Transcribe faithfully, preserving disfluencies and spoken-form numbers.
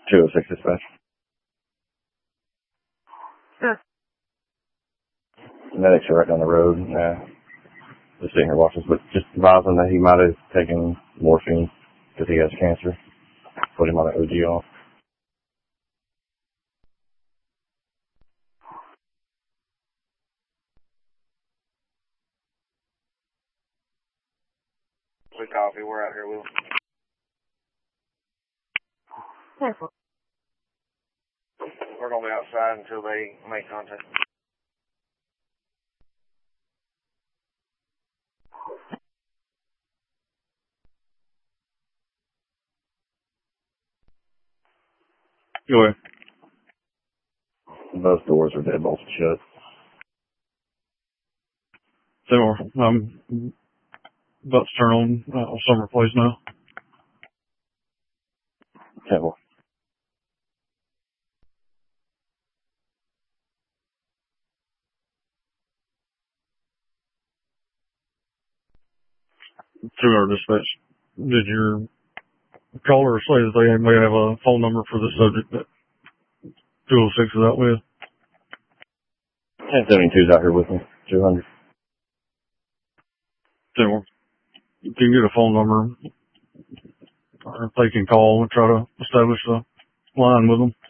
two oh six dispatch. Sure. Medics are right down the road. Uh, just sitting here watching, but just advising that he might have taken morphine because he has cancer. Put him on an O G off. We copy. We're out here with him. Careful. We're going to be outside until they make contact. Go ahead. Both doors are deadbolted shut. They are. I'm about to turn on uh, Summer Place now. Temple. Through our dispatch. Did your caller say that they may have a phone number for the subject that two oh six is out with? ten seventy-two's out here with me. two hundred. So you can get a phone number, or if they can call and try to establish a line with them.